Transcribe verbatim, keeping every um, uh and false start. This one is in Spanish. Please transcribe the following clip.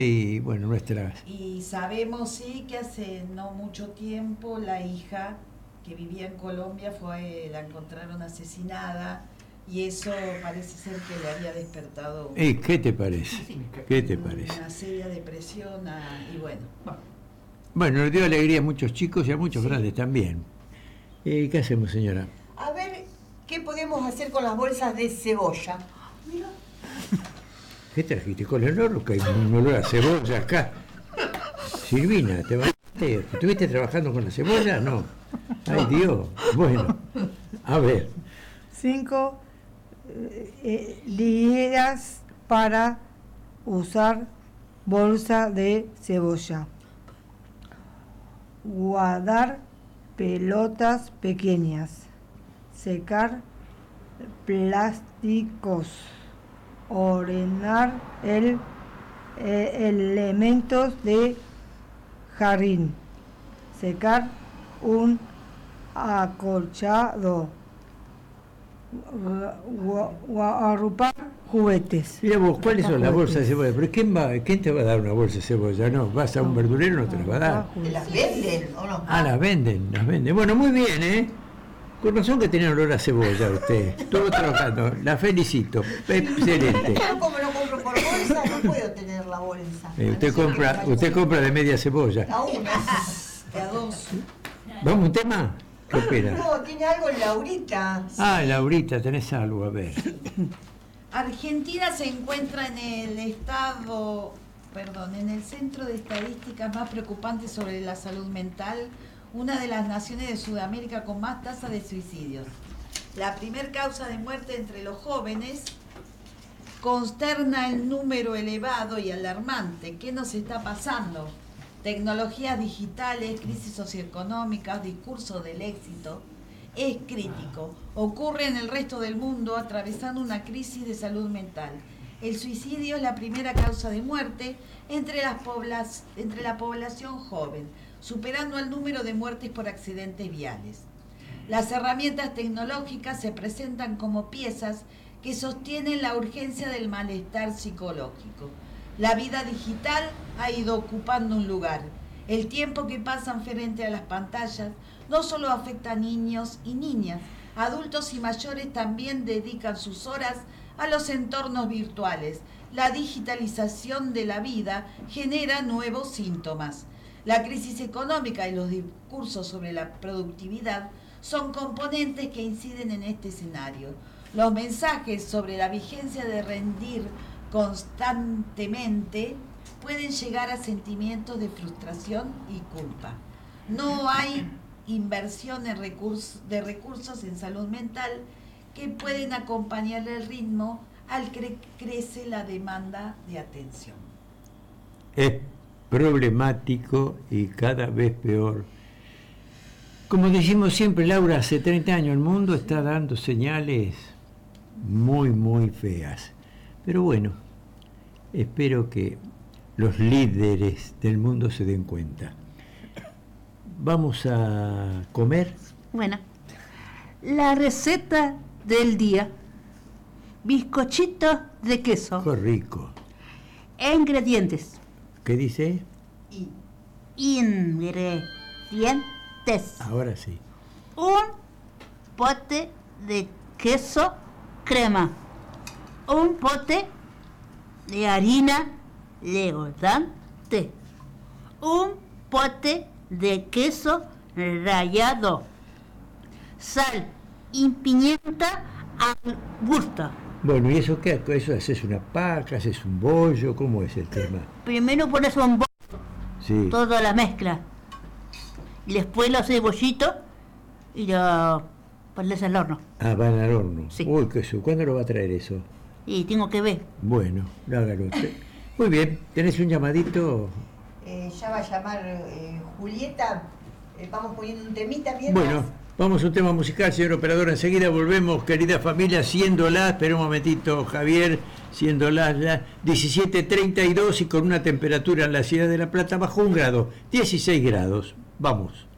y bueno, nuestras... Y sabemos, sí, que hace no mucho tiempo la hija que vivía en Colombia fue, la encontraron asesinada y eso parece ser que le había despertado ¿Y qué te parece? sí, ¿Qué te parece? Una seria depresión a, y bueno. Bueno, le dio alegría a muchos chicos y a muchos Sí. grandes también. ¿Y qué hacemos, señora? A ver, ¿qué podemos hacer con las bolsas de cebolla? Mira. ¿Qué trajiste con el olor? Que hay un olor a cebolla acá. Silvina, ¿te va- ¿estuviste trabajando con la cebolla? No. Ay, Dios. Bueno, a ver. Cinco eh, eh, ligeras para usar bolsa de cebolla. Guardar pelotas pequeñas. Secar plásticos. Ordenar el, eh, elementos de jardín. Secar un acolchado. Gua- gua- Agrupar juguetes. Mira vos, ¿cuáles son las bolsas de Juguetes. cebolla? ¿Pero quién, va, quién te va a dar una bolsa de cebolla? No, vas a un verdurero, no te la va a dar. ¿Las venden o no? Ah, las venden, las venden. Bueno, muy bien, ¿eh? Con razón que tenía olor a cebolla usted. Estuvo trabajando. La felicito. Excelente. Yo como no compro por bolsa, no puedo tener la bolsa. Eh, usted No sé compra, qué usted compra de media cebolla. A una. De a dos. ¿Vamos a un tema? ¿Qué espera? No, tiene algo Laurita. Ah, Laurita, tenés algo, a ver. Argentina se encuentra en el estado, perdón, en el centro de estadísticas más preocupantes sobre la salud mental, una de las naciones de Sudamérica con más tasa de suicidios. La primer causa de muerte entre los jóvenes consterna el número elevado y alarmante. ¿Qué nos está pasando? Tecnologías digitales, crisis socioeconómicas, discurso del éxito. Es crítico. Ocurre en el resto del mundo atravesando una crisis de salud mental. El suicidio es la primera causa de muerte entre, las poblas, entre la población joven, superando el número de muertes por accidentes viales. Las herramientas tecnológicas se presentan como piezas que sostienen la urgencia del malestar psicológico. La vida digital ha ido ocupando un lugar. El tiempo que pasan frente a las pantallas no solo afecta a niños y niñas, adultos y mayores también dedican sus horas a los entornos virtuales. La digitalización de la vida genera nuevos síntomas. La crisis económica y los discursos sobre la productividad son componentes que inciden en este escenario. Los mensajes sobre la vigencia de rendir constantemente pueden llegar a sentimientos de frustración y culpa. No hay inversión en recursos, de recursos en salud mental que pueden acompañar el ritmo al que crece la demanda de atención. Es problemático y cada vez peor. Como decimos siempre, Laura, hace treinta años el mundo está dando señales muy, muy feas. Pero bueno, espero que los líderes del mundo se den cuenta. Vamos a comer. Bueno, la receta del día: bizcochitos de queso. Qué rico. Ingredientes: ¿Qué dice? ingredientes. Ahora sí. Un pote de queso crema. Un pote de harina leudante. Un pote de queso rallado. Sal y pimienta al gusto. Bueno, ¿y eso qué? ¿Eso haces una paca, haces un bollo? ¿Cómo es el tema? Primero pones un bollo, Sí. toda la mezcla. Y después lo cebollitos y lo pones al horno. Ah, van al horno. Sí. Uy, qué su. ¿Cuándo lo va a traer eso? Y tengo que ver. Bueno, hágalo usted. Muy bien, ¿tenés un llamadito? Eh, ya va a llamar eh, Julieta. Eh, vamos poniendo un temita bien. Bueno, vamos a un tema musical, señor operador. Enseguida volvemos, querida familia, siendo las, espera un momentito, Javier, siendo las, las diecisiete treinta y dos y con una temperatura en la ciudad de La Plata bajo un grado, dieciséis grados. Vamos.